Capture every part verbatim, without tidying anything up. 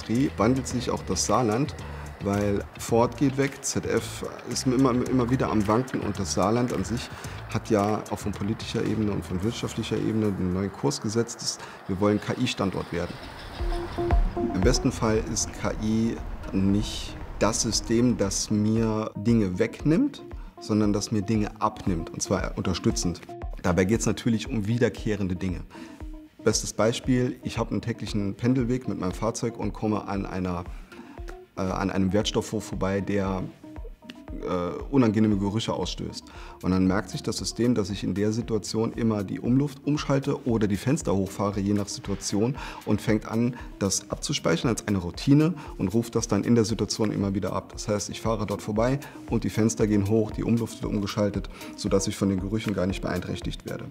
Industrie wandelt sich auch das Saarland, weil Ford geht weg, Z F ist immer, immer wieder am Wanken und das Saarland an sich hat ja auch von politischer Ebene und von wirtschaftlicher Ebene einen neuen Kurs gesetzt. Wir wollen K I-Standort werden. Im besten Fall ist K I nicht das System, das mir Dinge wegnimmt, sondern das mir Dinge abnimmt, und zwar unterstützend. Dabei geht es natürlich um wiederkehrende Dinge. Bestes Beispiel, ich habe einen täglichen Pendelweg mit meinem Fahrzeug und komme an, einer, äh, an einem Wertstoffhof vorbei, der äh, unangenehme Gerüche ausstößt. Und dann merkt sich das System, dass ich in der Situation immer die Umluft umschalte oder die Fenster hochfahre, je nach Situation, und fängt an, das abzuspeichern als eine Routine und ruft das dann in der Situation immer wieder ab. Das heißt, ich fahre dort vorbei und die Fenster gehen hoch, die Umluft wird umgeschaltet, sodass ich von den Gerüchen gar nicht beeinträchtigt werde.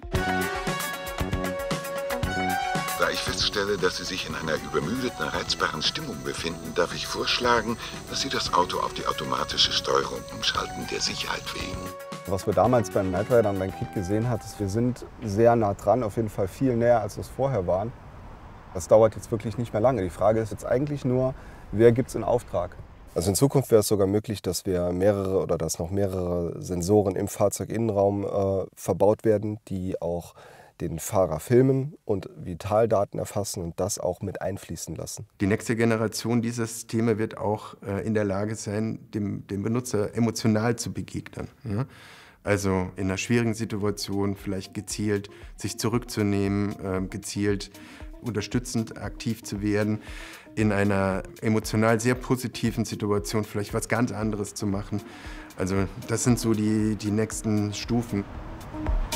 Da ich feststelle, dass Sie sich in einer übermüdeten, reizbaren Stimmung befinden, darf ich vorschlagen, dass Sie das Auto auf die automatische Steuerung umschalten, der Sicherheit wegen. Was wir damals beim Knight Rider und beim Kit gesehen haben, ist, wir sind sehr nah dran, auf jeden Fall viel näher, als wir es vorher waren. Das dauert jetzt wirklich nicht mehr lange. Die Frage ist jetzt eigentlich nur, wer gibt es in Auftrag? Also in Zukunft wäre es sogar möglich, dass wir mehrere oder dass noch mehrere Sensoren im Fahrzeuginnenraum äh, verbaut werden, die auch den Fahrer filmen und Vitaldaten erfassen und das auch mit einfließen lassen. Die nächste Generation dieser Systeme wird auch äh, in der Lage sein, dem, dem Benutzer emotional zu begegnen. Ja? Also in einer schwierigen Situation vielleicht gezielt sich zurückzunehmen, äh, gezielt unterstützend aktiv zu werden, in einer emotional sehr positiven Situation vielleicht was ganz anderes zu machen. Also das sind so die, die nächsten Stufen.